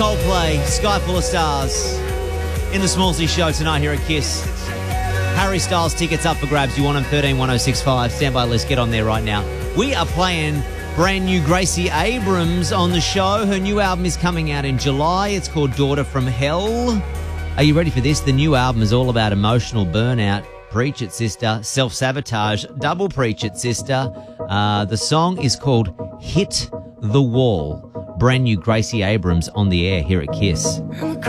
Coldplay, Sky Full of Stars. In the Smallsy Show tonight here at KISS. Harry Styles tickets up for grabs. You want them 131065. Stand by, let's get on there right now. We are playing brand new Gracie Abrams on the show. Her new album is coming out in July. It's called Daughter from Hell. Are you ready for this? The new album is all about emotional burnout. Preach it, sister. Self-sabotage. Double preach it, sister. The song is called Hit the Wall. Brand new Gracie Abrams on the air here at KISS.